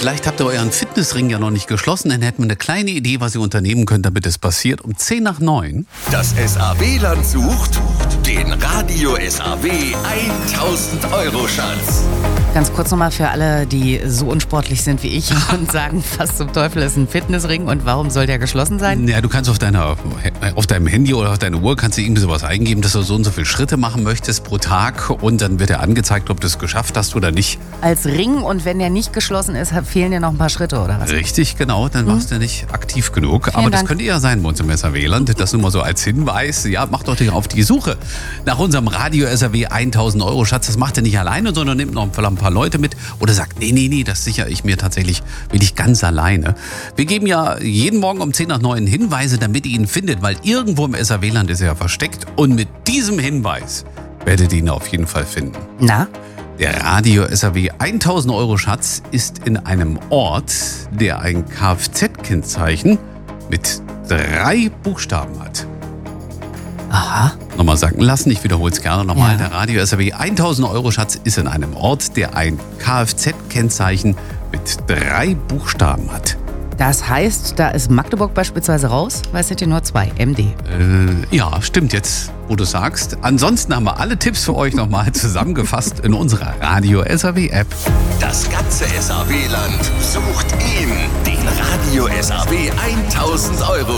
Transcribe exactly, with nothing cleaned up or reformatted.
Vielleicht habt ihr euren Fitnessring ja noch nicht geschlossen, dann hätten wir eine kleine Idee, was ihr unternehmen könnt, damit es passiert. Um zehn nach neun. Das S A W-Land sucht den Radio S A W tausend Euro Schatz. Ganz kurz nochmal für alle, die so unsportlich sind wie ich und sagen, was zum Teufel ist ein Fitnessring und warum soll der geschlossen sein? Ja, du kannst auf deiner, auf deinem Handy oder auf deiner Uhr kannst du irgendwie sowas eingeben, dass du so und so viele Schritte machen möchtest pro Tag und dann wird dir angezeigt, ob du es geschafft hast oder nicht. Als Ring, und wenn der nicht geschlossen ist, fehlen dir noch ein paar Schritte oder was? Richtig, genau, dann warst du nicht aktiv genug. Vielen Aber das Dank. könnte ja sein bei uns im S A W-Land. Das nur mal so als Hinweis. Ja, macht doch auf die Suche nach unserem Radio S A W tausend Euro Schatz. Das macht ihr nicht alleine, sondern nehmt noch ein paar Leute mit. Oder sagt, nee, nee, nee, das sichere ich mir tatsächlich wirklich ganz alleine. Wir geben ja jeden Morgen um zehn nach neun Hinweise, damit ihr ihn findet, weil irgendwo im S A W-Land ist er ja versteckt. Und mit diesem Hinweis werdet ihr ihn auf jeden Fall finden. Na? Der Radio S A W tausend Euro Schatz ist in einem Ort, der ein Kfz-Kennzeichen mit drei Buchstaben hat. Aha. Nochmal sagen lassen, ich wiederhole es gerne nochmal. Ja. Der Radio S A W tausend Euro Schatz ist in einem Ort, der ein Kfz-Kennzeichen mit drei Buchstaben hat. Das heißt, da ist Magdeburg beispielsweise raus, weil es sind ja nur zwei, M D. Äh, ja, stimmt jetzt, wo du sagst. Ansonsten haben wir alle Tipps für euch nochmal zusammengefasst in unserer Radio S A W App. Das ganze S A W-Land sucht ihn, den Radio S A W tausend Euro